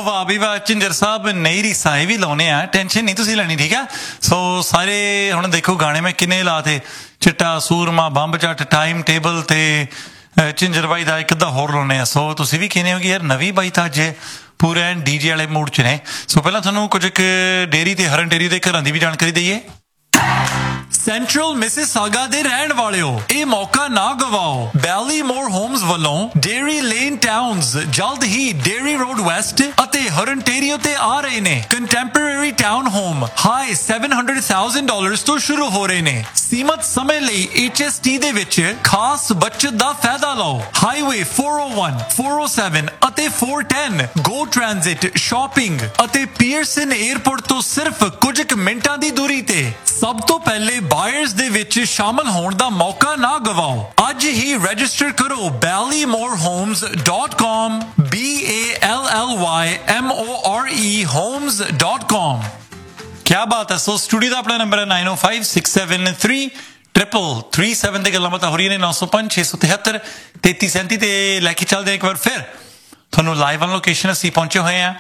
ਵਾਹ ਵੀ ਵਾਹ ਝਿੰਜਰ ਸਾਹਿਬ ਨਈ ਰੀਸਾਂ ਇਹ ਵੀ ਲਾਉਨੇ ਆ ਟੈਨਸ਼ਨ ਨਹੀਂ ਤੁਸੀਂ ਲੈਣੀ ਠੀਕ ਆ ਸੋ ਸਾਰੇ ਹੁਣ ਦੇਖੋ ਗਾਣੇ ਮੈਂ ਕਿੰਨੇ ਲਾਤੇ ਚਿੱਟਾ ਸੂਰਮਾ ਬੰਬ ਚੱਟ ਟਾਈਮ ਟੇਬਲ ਤੇ ਝਿੰਜਰ ਬਾਈ ਦਾ ਇੱਕ ਅੱਧਾ ਹੋਰ ਲਾਉਨੇ ਆ ਸੋ ਤੁਸੀਂ ਵੀ ਕਹਿੰਦੇ ਹੋ ਕਿ ਯਾਰ ਨਵੀਂ ਬਾਈ ਤਾਂ ਅੱਜ ਪੂਰਾ ਡੀਜੇ ਵਾਲੇ ਮੂਡ 'ਚ ਨੇ ਸੋ ਪਹਿਲਾਂ ਤੁਹਾਨੂੰ ਕੁਝ ਇੱਕ ਡੇਅਰੀ ਤੇ ਹਰਨ ਡੇਅਰੀ ਦੇ ਘਰਾਂ ਦੀ ਵੀ ਜਾਣਕਾਰੀ ਦਈਏ ਸੈਂਟਰਲ ਮਿਸਿਸਾਗਾ ਦੇ ਰਹਿਣ ਵਾਲਿਓ ਇਹ ਮੌਕਾ ਨਾ ਗਵਾਓ ਬੈਲੀਮੋਰ ਹੋਮਸ ਵੱਲੋਂ ਡੇਅਰੀ ਲੇਨ ਟਾਊਨਸ ਜਲਦ ਹੀ ਡੇਅਰੀ ਰੋਡ ਵੈਸਟ ਅਤੇ ਹਰਨਟੇਰੀਓ ਤੇ ਆ ਰਹੇ ਨੇ ਕੰਟੈਂਪਰੇਰੀ ਟਾਊਨ ਹੋਮ ਹਾਈ $700,000 ਤੋਂ ਸ਼ੁਰੂ ਹੋ ਰਹੇ ਨੇ ਸੀਮਤ ਸਮੇਂ ਲਈ HST ਦੇ ਵਿੱਚ ਖਾਸ ਬਚਤ ਦਾ ਫਾਇਦਾ ਲਓ ਹਾਈਵੇ 401 407 ਅਤੇ 410 ਗੋ ਟ੍ਰਾਂਜ਼ਿਟ ਸ਼ਾਪਿੰਗ ਅਤੇ ਪੀਅਰਸਨ 에ਅਰਪੋਰਟ ਤੋਂ ਸਿਰਫ ਕੁਝ ਕੁ ਮਿੰਟਾਂ ਦੀ ਦੂਰੀ ਤੇ ਸਭ ਤੋਂ ਪਹਿਲੇ ਬਾਇਰਸ ਦੇ ਵਿੱਚ ਸ਼ਾਮਲ ਹੋਣ ਦਾ ਮੌਕਾ ਨਾ ਗਵਾਓ ਅੱਜ ਹੀ ਰਜਿਸਟਰ ਕਰੋ ballymorhomes.com BALLYMORE homes.com ਕਿਆ ਬਾਤ ਹੈ ਸੋ ਸਟੂਡੀਓ ਦਾ ਆਪਣਾ ਨੰਬਰ ਹੈ 9056733337 ਤੇ ਗੱਲਾਂ ਬਾਤਾਂ ਹੋ ਰਹੀਆਂ ਨੇ 905-673-3337 ਤੇ ਲੈ ਕੇ ਚੱਲਦੇ ਇੱਕ ਵਾਰ ਫਿਰ ਤੁਹਾਨੂੰ ਲਾਈਵ ਔਨ ਲੋਕੇਸ਼ਨ ਅਸੀਂ ਪਹੁੰਚੇ ਹੋਏ ਆ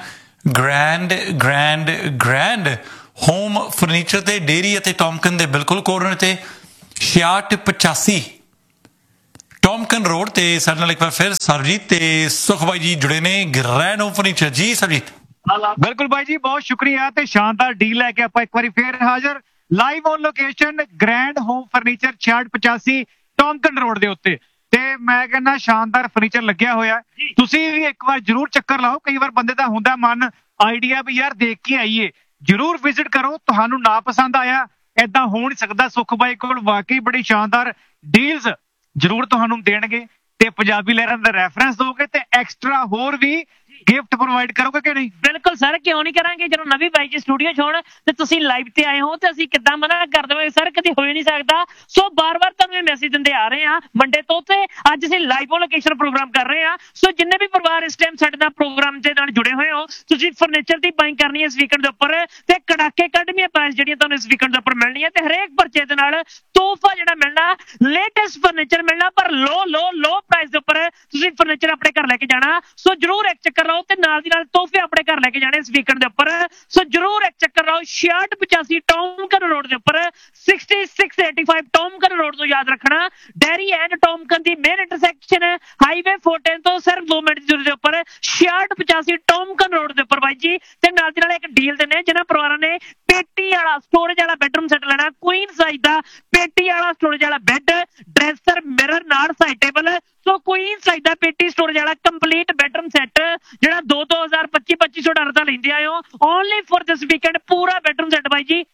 ਗ੍ਰੈਂਡ ਹੋਮ ਫਰਨੀਚਰ ਤੇ ਡੇਅਰੀ ਅਤੇ ਟੌਮਕਨ ਦੇ ਬਿਲਕੁਲ ਕੋਰਨਰ ਤੇ 6685 ਟੌਮਕਨ ਰੋਡ ਤੇ ਸਾਡੇ ਨਾਲ ਇੱਕ ਵਾਰ ਫਿਰ ਸਰਜੀਤ ਤੇ ਸੁਖਬਾਈ ਜੀ ਜੁੜੇ ਨੇ ਗ੍ਰੈਂਡ ਹੋਮ ਫਰਨੀਚਰ ਜੀ ਸਰਜੀਤ ਬਿਲਕੁਲ ਬਾਈ ਜੀ ਬਹੁਤ ਸ਼ੁਕਰੀਆ ਤੇ ਸ਼ਾਨਦਾਰ ਡੀਲ ਲੈ ਕੇ ਆਪਾਂ ਇੱਕ ਵਾਰੀ ਫੇਰ ਹਾਜ਼ਰ live on location grand home furniture 6685 ਟੌਮਕਨ road ਦੇ ਉੱਤੇ ਤੇ ਮੈਂ ਕਹਿੰਦਾ ਸ਼ਾਨਦਾਰ ਫਰਨੀਚਰ ਲੱਗਿਆ ਹੋਇਆ ਤੁਸੀਂ ਵੀ ਇੱਕ ਵਾਰ ਜਰੂਰ ਚੱਕਰ ਲਾਓ ਕਈ ਵਾਰ ਬੰਦੇ ਦਾ ਹੁੰਦਾ ਮਨ ਆਈਡੀਆ ਵੀ ਯਾਰ ਦੇਖ ਕੇ ਆਈਏ ਜਰੂਰ ਵਿਜ਼ਿਟ ਕਰੋ ਤੁਹਾਨੂੰ ਨਾ ਪਸੰਦ ਆਇਆ ਏਦਾਂ ਹੋ ਨਹੀਂ ਸਕਦਾ ਸੁਖ ਬਾਈ ਕੋਲ ਵਾਕਈ ਬੜੀ ਸ਼ਾਨਦਾਰ ਡੀਲਸ ਜਰੂਰ ਤੁਹਾਨੂੰ ਦੇਣਗੇ ਤੇ ਪੰਜਾਬੀ ਲਹਿਰਾਂ ਦਾ ਰੈਫਰੈਂਸ ਦੋਗੇ ਤੇ ਐਕਸਟਰਾ ਹੋਰ ਵੀ ਗਿਫਟ ਪ੍ਰੋਵਾਈਡ ਕਰੋਗੇ ਕਿ ਨਹੀਂ ਬਿਲਕੁਲ ਸਰ ਕਿਉਂ ਨਹੀਂ ਕਰਾਂਗੇ ਜਦੋਂ ਨਵੀਂ ਬਾਈ ਜੀ ਸਟੂਡੀਓ 'ਚ ਹੋਣ ਤੇ ਤੁਸੀਂ ਲਾਈਵ ਤੇ ਆਏ ਹੋ ਤੇ ਅਸੀਂ ਕਿੱਦਾਂ ਮਨਾ ਕਰ ਦੇਵਾਂਗੇ ਸਰ ਕਦੀ ਹੋ ਹੀ ਨਹੀਂ ਸਕਦਾ ਸੋ ਬਾਰ-ਬਾਰ ਤੁਹਾਨੂੰ ਇਹ ਮੈਸੇਜ ਦਿੰਦੇ ਆ ਰਹੇ ਆ ਮੰਡੇ ਤੋਂ ਤੇ ਅੱਜ ਅਸੀਂ ਲਾਈਵ ਔਨ ਲੋਕੇਸ਼ਨ ਪ੍ਰੋਗਰਾਮ ਕਰ ਰਹੇ ਆ ਸੋ ਜਿੰਨੇ ਵੀ ਪਰਿਵਾਰ ਇਸ ਟਾਈਮ ਸਾਡੇ ਨਾਲ ਪ੍ਰੋਗਰਾਮ ਦੇ ਨਾਲ ਜੁੜੇ ਹੋਏ ਹੋ ਤੁਸੀਂ ਫਰਨੀਚਰ ਦੀ ਬਾਇੰਗ ਕਰਨੀ ਹੈ ਇਸ ਵੀਕਐਂਡ ਦੇ ਉੱਪਰ ਤੇ ਕੜਾਕੇ ਕੱਢਵੀਆਂ ਪ੍ਰਾਈਸ ਜਿਹੜੀਆਂ ਤੁਹਾਨੂੰ ਇਸ ਵੀਕਐਂਡ ਦੇ ਉੱਪਰ ਮਿਲਣੀਆਂ ਤੇ ਹਰੇਕ ਪਰਚੇ ਦੇ ਨਾਲ ਤੋਹਫਾ ਜਿਹੜਾ ਮਿਲਣਾ ਲੇਟੈਸਟ ਫਰਨੀਚਰ ਮਿਲਣਾ ਪਰ ਲੋ ਪ੍ਰਾਈਸ ਦੇ ਉੱਪਰ ਤੁਸੀਂ ਫਰਨੀਚਰ ਆਪਣੇ ਘਰ ਲੈ ਕੇ ਜਾਣਾ ਸੋ ਜਰੂਰ ਇੱਕ ਚੱਕਰ ਲਾਓ ਤੇ ਨਾਲ ਦੀ ਨਾਲ ਤੋਹਫੇ ਆਪਣੇ ਘਰ ਲੈ ਕੇ ਜਾਣੇ ਇਸ ਵੀਕਐਂਡ ਦੇ ਉੱਪਰ ਸੋ ਜਰੂਰ ਇੱਕ ਚੱਕਰ ਲਾਓ 6685 ਟੌਮਕਨ ਰੋਡ ਦੇ ਉੱਪਰ 6685 ਟੌਮਕਨ ਰੋਡ ਤੋਂ ਯਾਦ ਰੱਖਣਾ dairy and ਟੌਮਕਨ the main intersection highway 410 ਤੋਂ ਸਿਰਫ 2 ਮਿੰਟ ਦੀ ਦੂਰੀ ਦੇ ਉੱਪਰ 6685 ਟੌਮਕਨ ਰੋਡ ਦੇ ਉੱਪਰ ਬਾਈ ਜੀ ਤੇ ਨਾਲ ਦੀ ਨਾਲ ਇੱਕ ਡੀਲ ਦਿੰਦੇ ਜਿਹਨਾਂ ਪਰਿਵਾਰਾਂ ਨੇ ਪੇਟੀ ਵਾਲਾ ਸਟੋਰੇਜ ਵਾਲਾ ਬੈਡਰੂਮ ਸੈੱਟ ਲੈਣਾ ਕੁਈਨ ਸਾਈਜ਼ ਦਾ ਪੇਟੀ ਵਾਲਾ ਸਟੋਰੇਜ ਵਾਲਾ ਬੈੱਡ ਡਰੈਸਰ ਮਿਰਰ ਨਾਲ ਸਾਈਡ ਟੇਬਲ ਸੋ ਕੁਈਨ ਸਾਈਜ਼ ਦਾ ਪੇਟੀ ਸਟੋਰੇਜ ਵਾਲਾ ਕੰਪਲੀਟ ਬੈਡਰੂਮ ਸੈੱਟ ਜਿਹੜਾ 2025 ਦਾ ਲੈਂਦੇ ਆਏ ਹੋ ਓਨਲੀ ਫॉर ਦਿਸ ਵੀਕਐਂਡ ਪੂਰਾ ਬੈਡਰੂਮ ਸੈੱਟ ਬਾਈ ਜੀ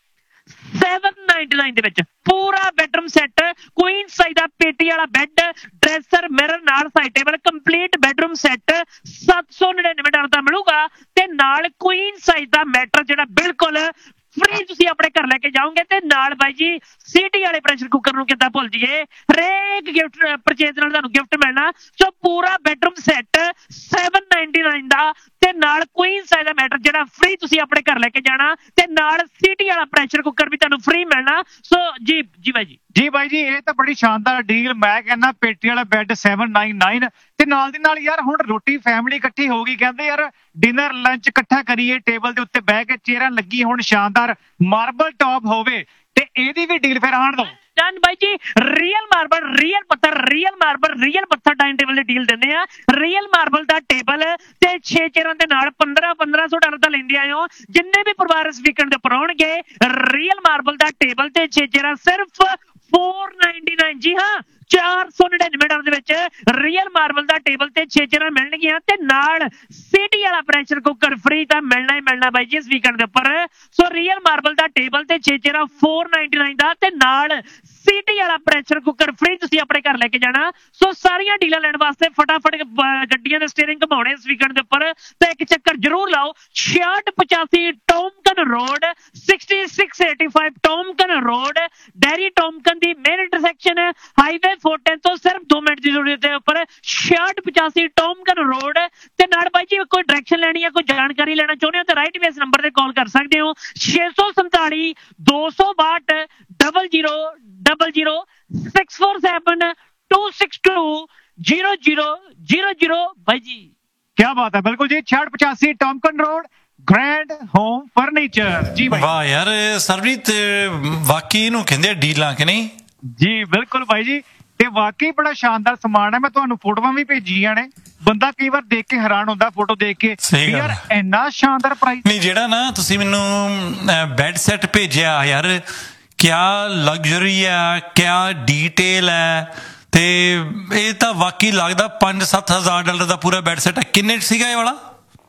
799 ਦੇ ਵਿੱਚ ਪੂਰਾ ਬੈਡਰੂਮ ਸੈੱਟ ਕੁਈਨ ਸਾਈਜ਼ ਦਾ ਪੇਟੀ ਵਾਲਾ ਬੈੱਡ ਡਰੈਸਰ ਮਿਰਰ ਨਾਲ side table complete bedroom set $799 ਦਾ ਮਿਲੂਗਾ ਤੇ ਨਾਲ ਕੁਈਨ ਸਾਈਜ਼ ਦਾ ਮੈਟਰ ਜਿਹੜਾ ਬਿਲਕੁਲ ਫ੍ਰੀ ਤੁਸੀਂ ਆਪਣੇ ਘਰ ਲੈ ਕੇ ਜਾਓਗੇ ਤੇ ਨਾਲ ਬਾਈ ਜੀ ਸੀਟੀ ਵਾਲੇ ਪ੍ਰੈਸ਼ਰ ਕੁੱਕਰ ਨੂੰ ਕਿੱਦਾਂ ਭੁੱਲ ਜੀਏ ਹਰੇਕ ਗਿਫਟ ਪਰਚੇਜ਼ ਨਾਲ ਤੁਹਾਨੂੰ ਗਿਫਟ ਮਿਲਣਾ ਸੋ ਪੂਰਾ ਬੈਡਰੂਮ ਸੈੱਟ 799 ਦਾ ਤੇ ਨਾਲ ਕੁਈਨ ਸਾਈਜ਼ ਦਾ ਮੈਟਰ ਜਿਹੜਾ ਫ੍ਰੀ ਤੁਸੀਂ ਆਪਣੇ ਘਰ ਲੈ ਕੇ ਜਾਣਾ ਤੇ ਨਾਲ ਸੀਟੀ ਵਾਲਾ ਪ੍ਰੈਸ਼ਰ ਕੁੱਕਰ ਵੀ ਤੁਹਾਨੂੰ ਫ੍ਰੀ ਮਿਲਣਾ ਸੋ ਜੀ ਬਾਈ ਜੀ ਇਹ ਤਾਂ ਬੜੀ ਸ਼ਾਨਦਾਰ ਡੀਲ ਮੈਂ ਕਹਿੰਦਾ ਪੇਟੀ ਵਾਲਾ ਬੈੱਡ 799 ਤੇ ਨਾਲ ਦੀ ਨਾਲ ਯਾਰ ਹੁਣ ਰੋਟੀ ਫੈਮਿਲੀ ਇਕੱਠੀ ਹੋ ਗਈ ਕਹਿੰਦੇ ਯਾਰ ਡਿਨਰ ਲੰਚ ਇਕੱਠਾ ਕਰੀਏ ਟੇਬਲ ਦੇ ਉੱਤੇ ਬਹਿ ਕੇ ਚੇਅਰਾਂ ਲੱਗੀ ਹੁਣ ਸ਼ਾਨਦਾਰ ਮਾਰਬਲ ਟੌਪ ਹੋਵੇ ਤੇ ਇਹਦੀ ਵੀ ਡੀਲ ਫਿਰ ਆਣ ਦੋ ਡਨ ਬਾਈ ਜੀ ਰੀਅਲ ਮਾਰਬਲ ਰੀਅਲ ਪੱਥਰ ਡਾਈਨਿੰਗ ਟੇਬਲ ਦੀ ਡੀਲ ਦਿੰਦੇ ਆ ਰੀਅਲ ਮਾਰਬਲ ਦਾ ਟੇਬਲ ਤੇ 6 ਚੇਅਰਾਂ ਦੇ ਨਾਲ $1500 ਦਾ ਲੈਂਦੇ ਆਏ ਹੋ ਜਿੰਨੇ ਵੀ ਪਰਿਵਾਰ ਇਸ ਵੀਕਐਂਡ ਦੇ ਉੱਪਰ ਆਉਣਗੇ ਰੀਅਲ ਮਾਰਬਲ ਦਾ ਟੇਬਲ ਤੇ 6 ਚੇਅਰਾਂ ਸਿਰਫ $499 ਜੀ ਹਾਂ $499 ਦੇ ਵਿੱਚ ਰੀਅਲ ਮਾਰਬਲ ਦਾ ਟੇਬਲ ਤੇ 6 ਚੇਅਰਾਂ ਮਿਲਣਗੀਆਂ ਤੇ ਨਾਲ ਸੀਟੀ ਵਾਲਾ ਪ੍ਰੈਸ਼ਰ ਕੁੱਕਰ ਫ੍ਰੀ ਤਾਂ ਮਿਲਣਾ ਹੀ ਮਿਲਣਾ ਬਾਈ ਜੀ ਇਸ ਵੀਕਐਂਡ ਦੇ ਉੱਪਰ ਸੋ ਰੀਅਲ ਮਾਰਬਲ ਦਾ ਟੇਬਲ ਤੇ 6 ਚੇਅਰਾਂ $499 ਦਾ ਤੇ ਨਾਲ ਸੀਟੀ ਵਾਲਾ ਪ੍ਰੈਸ਼ਰ ਕੁੱਕਰ ਫ੍ਰੀ ਤੁਸੀਂ ਆਪਣੇ ਘਰ ਲੈ ਕੇ ਜਾਣਾ ਸੋ ਸਾਰੀਆਂ ਡੀਲਾਂ ਲੈਣ ਵਾਸਤੇ ਫਟਾਫਟ ਗੱਡੀਆਂ ਦੇ ਸਟੀਅਰਿੰਗ ਘਮਾਉਣੇ ਇਸ ਵੀਕਐਂਡ ਦੇ ਉੱਪਰ ਤੇ ਇੱਕ ਚੱਕਰ ਜ਼ਰੂਰ ਲਾਓ 6685 ਟੌਮਕਨ ਰੋਡ 6685 ਟੌਮਕਨ ਰੋਡ ਡੈਰੀ ਟੌਮਕਨ ਦੀ ਮੇਨ ਇੰਟਰਸੈਕਸ਼ਨ ਹਾਈਵੇ 410 ਤੋਂ ਸਿਰਫ 2 ਮਿੰਟ ਦੀ ਦੂਰੀ ਦੇ ਉੱਪਰ 6685 ਟੌਮਕਨ ਰੋਡ ਤੇ ਨਾਲ ਬਾਈ ਜੀ ਕੋਈ ਡਾਇਰੈਕਸ਼ਨ ਲੈਣੀ ਹੈ ਕੋਈ ਜਾਣਕਾਰੀ ਲੈਣਾ ਚਾਹੁੰਦੇ ਹੋ ਤਾਂ ਰਾਈਟ ਵੇ ਇਸ ਨੰਬਰ ਤੇ ਕਾਲ ਕਰ ਸਕਦੇ ਹੋ 647 262 0000 647 262 0000 ਬਾਈ ਜੀ ਕੀ ਬਾਤ ਹੈ, ਬਿਲਕੁਲ ਜੀ। 6685 ਟੌਮਕਨ ਰੋਡ, ਗ੍ਰੈਂਡ ਹੋਮ ਫਰਨੀਚਰ। ਜੀ ਭਾਈ, ਵਾਹ ਯਾਰ ਸਰਬਜੀਤ, ਵਾਕਈ ਇਹਨੂੰ ਕਹਿੰਦੇ ਆ ਡੀਲਾਂ ਕਿ ਨਹੀਂ? ਜੀ ਬਿਲਕੁਲ ਭਾਈ ਜੀ, ਤੇ ਵਾਕਈ ਬੜਾ ਸ਼ਾਨਦਾਰ ਸਮਾਨ ਹੈ। ਮੈਂ ਤੁਹਾਨੂੰ ਫੋਟੋਆਂ ਵੀ ਭੇਜੀਆਂ ਨੇ, ਬੰਦਾ ਕਈ ਵਾਰ ਦੇਖ ਕੇ ਹੈਰਾਨ ਹੁੰਦਾ ਫੋਟੋ ਦੇਖ ਕੇ, ਸਹੀ ਗੱਲ ਯਾਰ ਹੈ। ਇੰਨਾ ਸ਼ਾਨਦਾਰ ਪ੍ਰਾਈਸ। ਨਹੀਂ, ਜਿਹੜਾ ਨਾ ਤੁਸੀਂ ਮੈਨੂੰ ਬੈੱਡ ਸੈੱਟ ਭੇਜਿਆ ਯਾਰ, ਕਿਆ ਲਗਜ਼ਰੀ ਆ, ਕਿਆ ਡੀਟੇਲ ਹੈ, ਤੇ ਇਹ ਤਾਂ ਵਾਕਈ ਲੱਗਦਾ $5-7 ਦਾ ਪੂਰਾ ਬੈੱਡ ਸੈੱਟ ਹੈ। ਕਿੰਨੇ ਸੀਗਾ ਇਹ ਵਾਲਾ?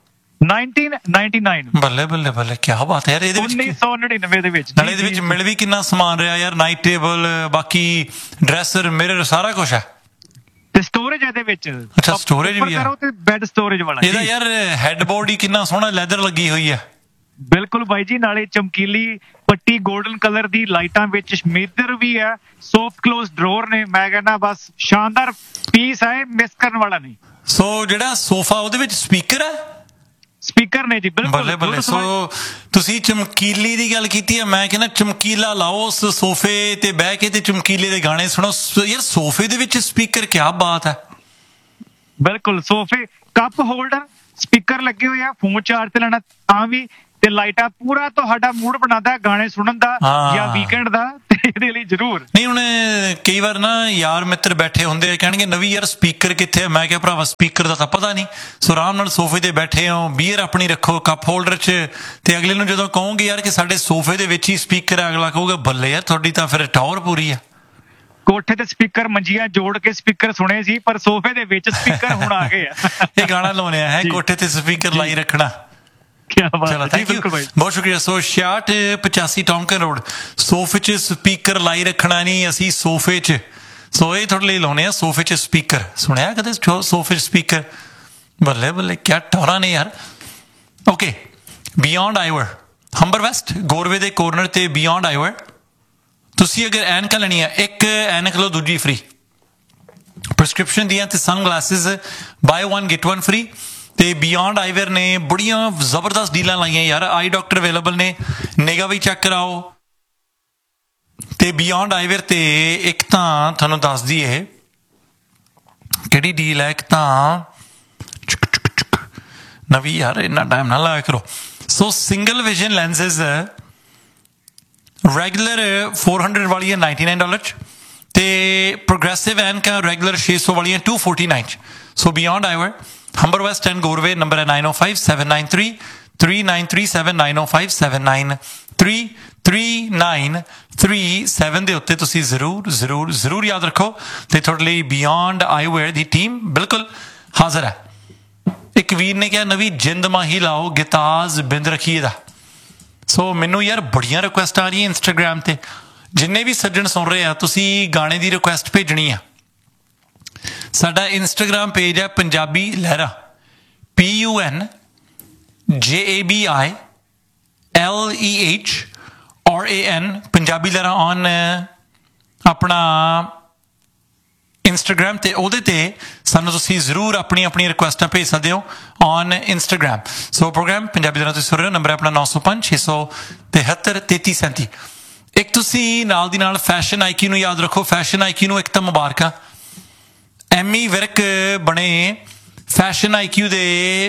1999। ਬੱਲੇ ਬੱਲੇ ਬੱਲੇ, ਕੀ ਬਾਤ ਹੈ ਯਾਰ। ਇਹਦੇ ਵਿੱਚ 1999 ਦੇ ਵਿੱਚ। ਨਾਲੇ ਇਹਦੇ ਵਿੱਚ ਮਿਲ ਵੀ ਕਿੰਨਾ ਸਮਾਨ ਰਿਹਾ ਯਾਰ, ਨਾਈਟ ਟੇਬਲ, ਬਾਕੀ ਡਰੈਸਰ, ਮਿਰਰ, ਸਾਰਾ ਕੁਝ ਹੈ। ਤੇ ਸਟੋਰੇਜ ਇਹਦੇ ਵਿੱਚ। ਅੱਛਾ, storage ਵੀ ਹੈ। ਕਰੋ ਤੇ ਬੈੱਡ ਸਟੋਰੇਜ ਵਾਲਾ ਇਹਦਾ ਯਾਰ ਹੈਡਬੋਰਡ ਹੀ ਕਿੰਨਾ ਸੋਹਣਾ ਲੈਦਰ ਲੱਗੀ ਹੋਈ ਹੈ। ਬਿਲਕੁਲ ਬਾਈ ਜੀ, ਨਾਲੇ ਚਮਕੀਲੀ ਪੱਟੀ 골ਡਨ ਕਲਰ ਦੀ ਲਾਈਟਾਂ ਵਿੱਚ ਮਿਰਰ ਵੀ ਹੈ, ਸੌਫਟ ਕਲੋਜ਼ ਡਰੋਰ ਨੇ। ਮੈਂ ਕਹਿੰਦਾ ਬਸ ਸ਼ਾਨਦਾਰ ਪੀਸ ਹੈ, ਮਿਸ ਕਰਨ ਵਾਲਾ ਨਹੀਂ। ਸੋ ਜਿਹੜਾ ਸੋਫਾ ਉਹਦੇ ਵਿੱਚ ਸਪੀਕਰ ਹੈ, ਸਪੀਕਰ ਨੇ ਜੀ, ਬਿਲਕੁਲ। ਬੱਲੇ ਬੱਲੇ। ਸੋ ਤੁਸੀਂ ਚਮਕੀਲੀ ਦੀ ਗੱਲ ਕੀਤੀ ਹੈ, ਮੈਂ ਕਹਿੰਦਾ ਚਮਕੀਲਾ ਲਾਓ ਉਸ ਸੋਫੇ ਤੇ ਬਹਿ ਕੇ ਤੇ ਚਮਕੀਲੇ ਦੇ ਗਾਣੇ ਸੁਣੋ ਯਾਰ। ਸੋਫੇ ਦੇ ਵਿੱਚ ਸਪੀਕਰ, ਕੀ ਬਾਤ ਹੈ। ਬਿਲਕੁਲ, ਸੋਫੇ, ਕੱਪ ਹੋਲਡਰ, ਸਪੀਕਰ ਲੱਗੇ ਹੋਏ ਆ, ਫੋਨ ਚਾਰਜ ਤੇ ਲੈਣਾ ਤਾਂ ਵੀ, ਤੇ ਲਾਈਟਾਂ, ਪੂਰਾ ਤੁਹਾਡਾ ਮੂਡ ਬਣਾਉਂਦਾ ਗਾਣੇ ਸੁਣਨ ਦਾ ਜਾਂ ਵੀਕਐਂਡ ਦਾ, ਤੇ ਇਹਦੇ ਲਈ ਜ਼ਰੂਰ। ਨਹੀਂ, ਹੁਣ ਕਈ ਵਾਰ ਨਾ ਯਾਰ ਮਿੱਤਰ ਬੈਠੇ ਹੁੰਦੇ ਆ, ਕਹਿਣਗੇ ਨਵੀਂ ਯਾਰ ਸਪੀਕਰ ਕਿੱਥੇ ਹੈ? ਮੈਂ ਕਿਹਾ ਭਰਾਵਾ ਸਪੀਕਰ ਦਾ ਤਾਂ ਪਤਾ ਨਹੀਂ। ਸੋ ਆਰਾਮ ਨਾਲ ਸੋਫੇ ਤੇ ਬੈਠੇ ਹੋ, ਬੀਅਰ ਆਪਣੀ ਰੱਖੋ ਕੱਪ ਹੋਲਡਰ 'ਚ, ਤੇ ਅਗਲੇ ਨੂੰ ਜਦੋਂ ਕਹੋਗੇ ਯਾਰ ਕਿ ਸਾਡੇ ਸੋਫੇ ਦੇ ਵਿੱਚ ਹੀ ਸਪੀਕਰ ਹੈ, ਅਗਲਾ ਕਹੂਗਾ ਬੱਲੇ ਯਾਰ, ਤੁਹਾਡੀ ਤਾਂ ਫਿਰ ਟੌਰ ਪੂਰੀ ਆ। ਕੋਠੇ ਤੇ ਸਪੀਕਰ, ਮੰਜੀਆਂ ਜੋੜ ਕੇ ਸਪੀਕਰ ਸੁਣੇ ਸੀ, ਪਰ ਸੋਫੇ ਦੇ ਵਿੱਚ ਸਪੀਕਰ ਹੁਣ ਆ ਗਏ ਆ। ਇਹ ਗਾਣਾ ਲਾਉਣੇ ਆ ਹੈ, ਕੋਠੇ ਤੇ ਸਪੀਕਰ ਲਾਈ ਰੱਖਣਾ। ਚਲੋ, ਥੈਂਕ ਯੂ, ਬਹੁਤ ਸ਼ੁਕਰੀਆ। ਸੋ 6685 ਟੌਮਕਨ ਰੋਡ, ਸੋਫੇ 'ਚ ਸਪੀਕਰ ਲਾਈ ਰੱਖਣਾ ਨਹੀਂ, ਅਸੀਂ ਸੋਫੇ 'ਚ। ਸੋ ਇਹ ਤੁਹਾਡੇ ਲਈ ਲਾਉਣੇ ਆ, ਸੋਫੇ 'ਚ ਸਪੀਕਰ। ਸੁਣਿਆ ਕਦੇ ਸੋਫੇ 'ਚ ਸਪੀਕਰ? ਬੱਲੇ ਬੱਲੇ, ਕਿਆ ਟੌਰਾਂ ਨੇ ਯਾਰ। ਓਕੇ, ਬਿਯੋਂਡ ਆਈਵਰ, ਹੰਬਰ ਵੈਸਟ, ਗੋਰਵੇ ਦੇ ਕੋਰਨਰ ਤੇ ਬਿਯੋਂਡ ਆਈਵਰ। ਤੁਸੀਂ ਅਗਰ ਐਨਕਾਂ ਲੈਣੀ ਆ, ਇੱਕ ਐਨਕ ਲਓ ਦੂਜੀ ਫ੍ਰੀ। ਪ੍ਰਸਕ੍ਰਿਪਸ਼ਨ ਦੀਆਂ ਤੇ ਸਨ ਗਲਾਸਿਸ ਬਾਏ 1 get 1 ਫ੍ਰੀ। ਤੇ ਬਿਯੋਂਡ ਆਈਵੇਅਰ ਨੇ ਬੜੀਆਂ ਜ਼ਬਰਦਸਤ ਡੀਲਾਂ ਲਾਈਆਂ ਯਾਰ। ਆਈ ਡਾਕਟਰ ਅਵੇਲੇਬਲ ਨੇ, ਨਿਗਾ ਵੀ ਚੈੱਕ ਕਰਾਓ। ਤੇ ਬਿਯੋਂਡ ਆਈਵੇਅਰ ਤੇ ਇੱਕ ਤਾਂ ਤੁਹਾਨੂੰ ਦੱਸ ਦਈਏ ਕਿਹੜੀ ਡੀਲ ਹੈ। ਇੱਕ ਤਾਂ ਨਵੀਂ ਯਾਰ, ਇੰਨਾ ਟਾਈਮ ਨਾ ਲਾਇਆ ਕਰੋ। ਸੋ ਸਿੰਗਲ ਵਿਜ਼ਨ ਲੈਂਸਿਸ ਰੈਗੂਲਰ 400 ਵਾਲੀਆਂ $99 'ਚ, ਤੇ ਪ੍ਰੋਗਰੈਸਿਵ ਐਨਕਾਂ ਰੈਗੂਲਰ 600 ਵਾਲੀਆਂ $249 'ਚ। ਸੋ beyond ਆਈਵੇਅਰ, Humber West and ਗੋਰਵੇ, number ਹੈ 9057933937 9057933937 ਦੇ ਉੱਤੇ ਤੁਸੀਂ ਜ਼ਰੂਰ ਜ਼ਰੂਰ ਜ਼ਰੂਰ ਯਾਦ ਰੱਖੋ। ਤੇ ਤੁਹਾਡੇ ਲਈ ਬਿਯੋਂਡ ਆਈਵੇਅਰ ਦੀ ਟੀਮ ਬਿਲਕੁਲ ਹਾਜ਼ਰ ਹੈ। ਇੱਕ ਵੀਰ ਨੇ ਕਿਹਾ ਨਵੀਂ ਜਿੰਦ ਮਾਹੀ ਲਾਓ ਗਿਤਾਜ਼ ਬਿੰਦ ਰਖੀਏ ਦਾ। ਸੋ ਮੈਨੂੰ ਯਾਰ ਬੜੀਆਂ ਰਿਕੁਐਸਟ ਆ ਰਹੀਆਂ ਇੰਸਟਾਗ੍ਰਾਮ ਤੇ। ਜਿੰਨੇ ਵੀ ਸੱਜਣ ਸੁਣ ਰਹੇ ਆ, ਤੁਸੀਂ ਗਾਣੇ ਦੀ ਰਿਕੁਐਸਟ ਭੇਜਣੀ ਆ। ਸਾਡਾ ਇੰਸਟਾਗ੍ਰਾਮ ਪੇਜ ਹੈ ਪੰਜਾਬੀ ਲਹਿਰਾ, PUNJABILEHRAN, ਪੰਜਾਬੀ ਲਹਿਰਾ ਔਨ ਆਪਣਾ ਇੰਸਟਾਗ੍ਰਾਮ। ਤੇ ਉਹਦੇ ਤੇ ਸਾਨੂੰ ਤੁਸੀਂ ਜ਼ਰੂਰ ਆਪਣੀ ਆਪਣੀ ਰਿਕੁਐਸਟਾਂ ਭੇਜ ਸਕਦੇ ਹੋ on Instagram. So programme Punjabi ਲਹਿਰਾ ਤੁਸੀਂ ਸੁਣ ਰਹੇ ਹੋ, ਨੰਬਰ ਆਪਣਾ 9056733337। ਇੱਕ ਤੁਸੀਂ ਨਾਲ ਦੀ ਨਾਲ ਫੈਸ਼ਨ ਆਈਕਿਊ ਨੂੰ ਯਾਦ ਰੱਖੋ। ਫੈਸ਼ਨ ਆਈਕਿਊ ਨੂੰ ਇੱਕ ਤਾਂ ਮੁਬਾਰਕਾਂ, ਐਮੀ ਵਿਰਕ ਬਣੇ ਫੈਸ਼ਨ ਆਈਕਿਊ ਦੇ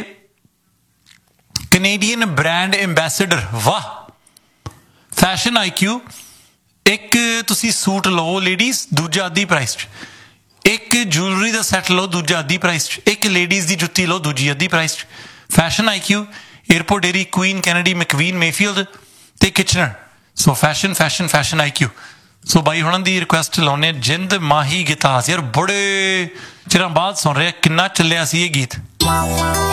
ਕੈਨੇਡੀਅਨ ਬ੍ਰਾਂਡ ਐਂਬੈਸਡਰ। ਵਾਹ, ਫੈਸ਼ਨ ਆਈਕਿਊ। ਇੱਕ ਤੁਸੀਂ ਸੂਟ ਲਓ ਲੇਡੀਜ਼, ਦੂਜਾ ਅੱਧੀ ਪ੍ਰਾਈਸ 'ਚ। ਇੱਕ ਜੁਐਲਰੀ ਦਾ ਸੈੱਟ ਲਓ, ਦੂਜਾ ਅੱਧੀ ਪ੍ਰਾਈਸ 'ਚ। ਇੱਕ ਲੇਡੀਜ਼ ਦੀ ਜੁੱਤੀ ਲਓ, ਦੂਜੀ ਅੱਧੀ ਪ੍ਰਾਈਸ 'ਚ। Fashion IQ, airport dairy, Queen Kennedy, ਮੈਕਵੀਨ, Mayfield ਤੇ ਕਿਚਨਰ। ਸੋ ਫੈਸ਼ਨ ਫੈਸ਼ਨ ਫੈਸ਼ਨ ਆਈਕਿਊ। ਸੋ ਬਾਈ ਹੁਣਾਂ ਦੀ ਰਿਕੁਐਸਟ ਲਾਉਣੇ, ਜਿੰਦ ਮਾਹੀ ਗਿਤਾਜ਼। ਯਾਰ ਬੜੇ ਚਿਰਾਂ ਬਾਅਦ ਸੁਣ ਰਿਹਾ, ਕਿੰਨਾ ਚੱਲਿਆ ਸੀ ਇਹ ਗੀਤ।